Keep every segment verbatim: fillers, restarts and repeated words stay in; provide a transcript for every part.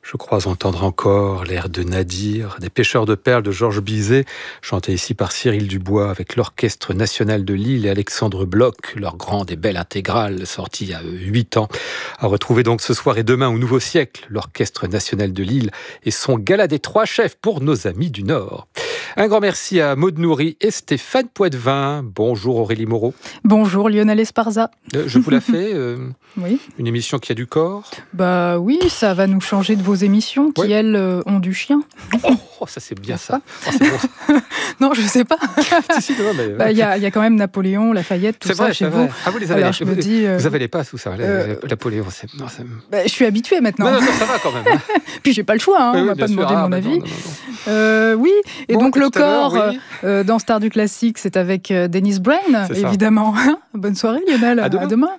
Je crois entendre encore l'air de Nadir, des pêcheurs de perles de Georges Bizet, chanté ici par Cyril Dubois avec l'Orchestre National de Lille et Alexandre Bloch, leur grande et belle intégrale sortie il y a huit ans. À retrouver donc ce soir et demain au Nouveau Siècle, l'Orchestre National de Lille et son gala des trois chefs pour nos amis du Nord. Un grand merci à Maud Nourri et Stéphane Poitvin. Bonjour Aurélie Moreau. Bonjour Lionel Esparza. Euh, je vous la fais euh, Oui. Une émission qui a du corps. Bah oui, ça va nous changer de vos émissions qui, ouais. elles, euh, ont du chien. Oh, ça c'est bien ça. Oh, c'est bon, ça. Non, je sais pas. si, si, non, mais... bah, y, a, y a quand même Napoléon, Lafayette, tout c'est ça vrai, chez c'est vous. Vrai. Ah, vous les avez. Alors, je vous, me dis, euh... vous avez les passes ou ça euh... Napoléon, c'est... Non, c'est... Bah, je suis habituée maintenant. Non, non, non, ça va quand même. Hein. Puis j'ai pas le choix, hein, oui, on va pas demander ah, mon avis. Non, non, non. Euh, oui, et bon, donc le corps oui. euh, dans Star du Classique, c'est avec euh, Dennis Brain, c'est évidemment. Bonne soirée Lionel, à demain. À demain.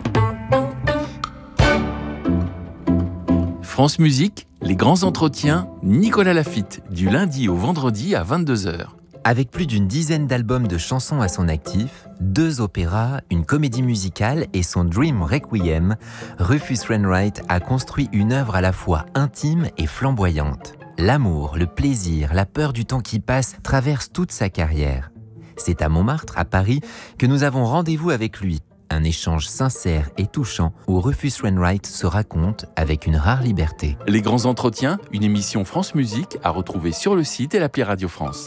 France Musique, les grands entretiens, Nicolas Laffitte, du lundi au vendredi à vingt-deux heures. Avec plus d'une dizaine d'albums de chansons à son actif, deux opéras, une comédie musicale et son Dream Requiem, Rufus Wainwright a construit une œuvre à la fois intime et flamboyante. L'amour, le plaisir, la peur du temps qui passe traversent toute sa carrière. C'est à Montmartre, à Paris, que nous avons rendez-vous avec lui. Un échange sincère et touchant où Rufus Wainwright se raconte avec une rare liberté. Les grands entretiens, une émission France Musique à retrouver sur le site et l'appli Radio France.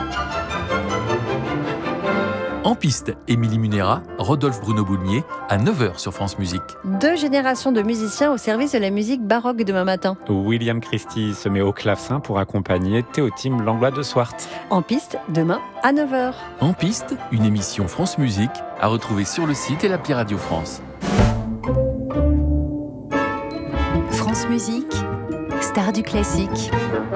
En piste, Émilie Munera, Rodolphe Bruno Boulnier, à neuf heures sur France Musique. Deux générations de musiciens au service de la musique baroque demain matin. William Christie se met au clavecin pour accompagner Théotime Langlois de Swart. En piste, demain à neuf heures. En piste, une émission France Musique à retrouver sur le site et l'appli Radio France. France Musique, Star du Classique.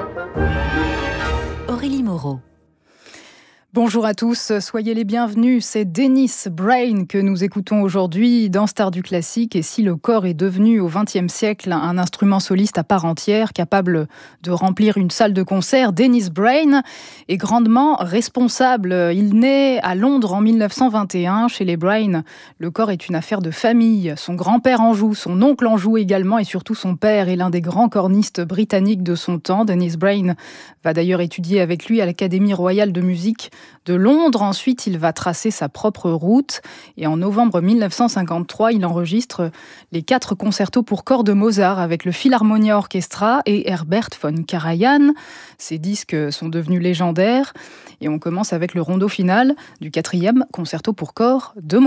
Aurélie Moreau. Bonjour à tous, soyez les bienvenus. C'est Dennis Brain que nous écoutons aujourd'hui dans Star du Classique. Et si le corps est devenu au vingtième siècle un instrument soliste à part entière, capable de remplir une salle de concert, Dennis Brain est grandement responsable. Il naît à Londres en mille neuf cent vingt et un. Chez les Brain, le corps est une affaire de famille. Son grand-père en joue, son oncle en joue également, et surtout son père est l'un des grands cornistes britanniques de son temps. Dennis Brain va d'ailleurs étudier avec lui à l'Académie royale de musique de Londres. Ensuite, il va tracer sa propre route et en novembre mille neuf cent cinquante-trois, il enregistre les quatre concertos pour corps de Mozart avec le Philharmonia Orchestra et Herbert von Karajan. Ces disques sont devenus légendaires et on commence avec le rondo final du quatrième concerto pour corps de Mozart.